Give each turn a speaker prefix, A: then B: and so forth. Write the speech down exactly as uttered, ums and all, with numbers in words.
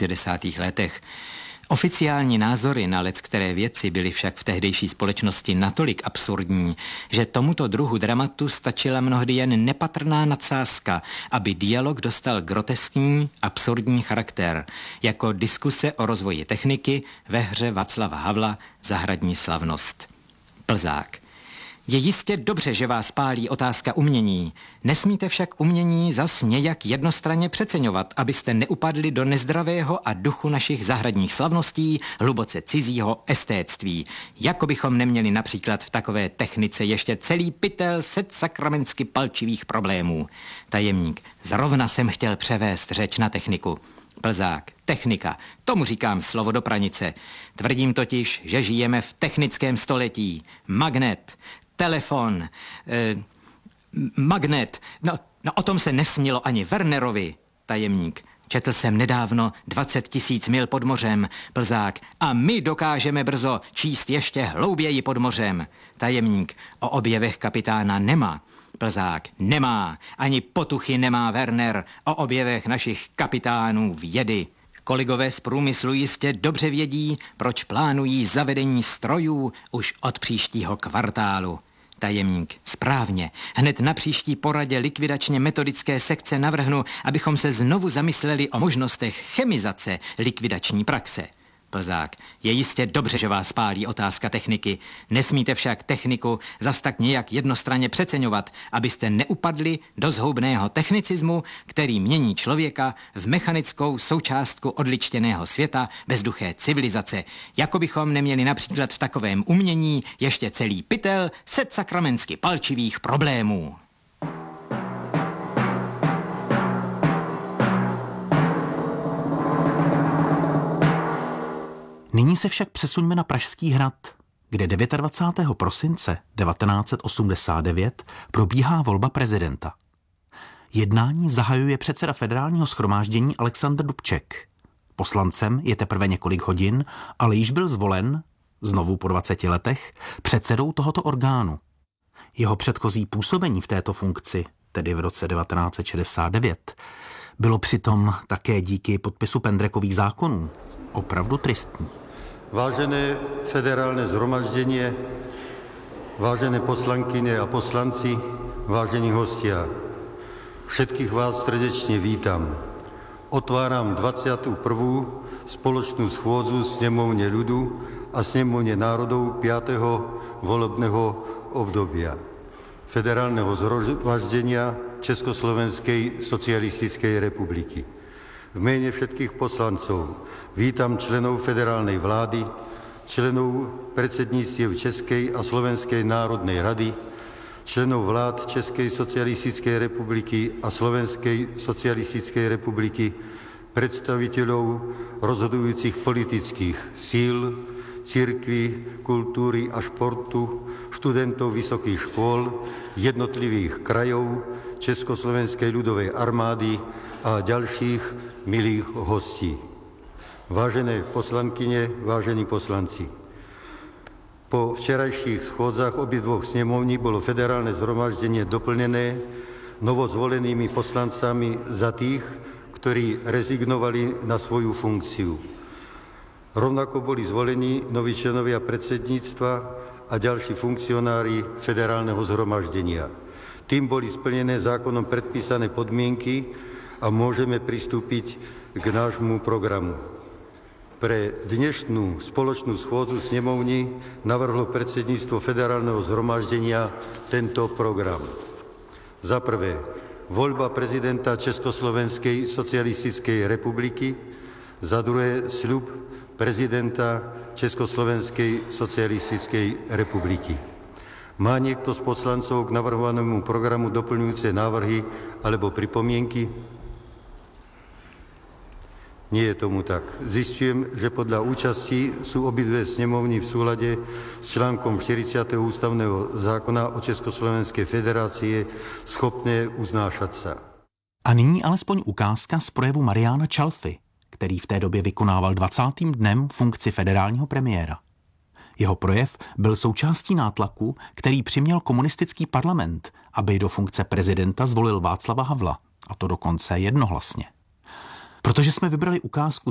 A: šedesátých letech. Oficiální názory na leckteré věci byly však v tehdejší společnosti natolik absurdní, že tomuto druhu dramatu stačila mnohdy jen nepatrná nadsázka, aby dialog dostal groteskní, absurdní charakter, jako diskuse o rozvoji techniky ve hře Václava Havla Zahradní slavnost. Plzák. Je jistě dobře, že vás pálí otázka umění. Nesmíte však umění zas nějak jednostranně přeceňovat, abyste neupadli do nezdravého a duchu našich zahradních slavností, hluboce cizího estétství. Jako bychom neměli například v takové technice ještě celý pytel set sakramensky palčivých problémů. Tajemník. Zrovna jsem chtěl převést řeč na techniku. Plzák. Technika. Tomu říkám slovo do pranice. Tvrdím totiž, že žijeme v technickém století. Magnet. Telefon, eh, magnet, no, no o tom se nesnilo ani Wernerovi. Tajemník. Četl jsem nedávno dvacet tisíc mil pod mořem. Plzák. A my dokážeme brzo číst ještě hlouběji pod mořem. Tajemník. O objevech kapitána Nema. Plzák. Nemá. Ani potuchy nemá Werner o objevech našich kapitánů vědy. Kolegové z průmyslu jistě dobře vědí, proč plánují zavedení strojů už od příštího kvartálu. Tajemník. Správně. Hned na příští poradě likvidačně metodické sekce navrhnu, abychom se znovu zamysleli o možnostech chemizace likvidační praxe. Plzák. Je jistě dobře, že vás pálí otázka techniky. Nesmíte však techniku zas tak nějak jednostranně přeceňovat, abyste neupadli do zhoubného technicismu, který mění člověka v mechanickou součástku odličtěného světa bezduché civilizace. Jako bychom neměli například v takovém umění ještě celý pytel set sakramensky palčivých problémů.
B: Nyní se však přesuňme na Pražský hrad, kde dvacátého devátého prosince devatenáct set osmdesát devět probíhá volba prezidenta. Jednání zahajuje předseda Federálního shromáždění Alexandr Dubček. Poslancem je teprve několik hodin, ale již byl zvolen, znovu po dvaceti letech, předsedou tohoto orgánu. Jeho předchozí působení v této funkci, tedy v roce devatenáct set šedesát devět, bylo přitom také díky podpisu Pendrekových zákonů opravdu tristní.
C: Vážené federálne zhromaždenie, vážené poslankyne a poslanci, vážení hostia, všetkých vás srdečne vítam. Otváram dvadsiatu prvú spoločnú schôdzu Snemovne ľudu a Snemovne národov piateho volebného obdobia Federálneho zhromaždenia Československej socialistickej republiky. V mene všetkých poslancov vítam členov federálnej vlády, členov predsedníctiev Českej a Slovenskej národnej rady, členov vlád Českej socialistickej republiky a Slovenskej socialistickej republiky, predstaviteľov rozhodujúcich politických síl, cirkví, kultúry a športu, študentov vysokých škôl, jednotlivých krajov, Československej ľudovej armády a ďalších milých hostí. Vážené poslankyne, vážení poslanci, po včerajších schôdzach obidvoch snemovní bolo federálne zhromaždenie doplnené novozvolenými poslancami za tých, ktorí rezignovali na svoju funkciu. Rovnako boli zvolení noví členovia predsedníctva a ďalší funkcionári federálneho zhromaždenia. Tým boli splnené zákonom predpísané podmienky a môžeme pristúpiť k nášmu programu. Pre dnešnú spoločnú schôdzu snemovní navrhlo predsedníctvo Federálneho zhromaždenia tento program. Za prvé, voľba prezidenta Československej socialistickej republiky. Za druhé, sľub prezidenta Československej socialistickej republiky. Má niekto z poslancov k navrhovanému programu doplňujúce návrhy alebo pripomienky? Nie je tomu tak. Zistujem, že podľa účasti sú obidve snemovní v súlade s článkom štyridsiateho ústavného zákona o Československej federácie schopné uznášať sa.
B: A nyní alespoň ukázka z projevu Mariána Čalfy, který v té době vykonával dvacátým dnem funkci federálního premiéra. Jeho projev byl součástí nátlaku, který přiměl komunistický parlament, aby do funkce prezidenta zvolil Václava Havla, a to dokonce jednohlasně. Protože jsme vybrali ukázku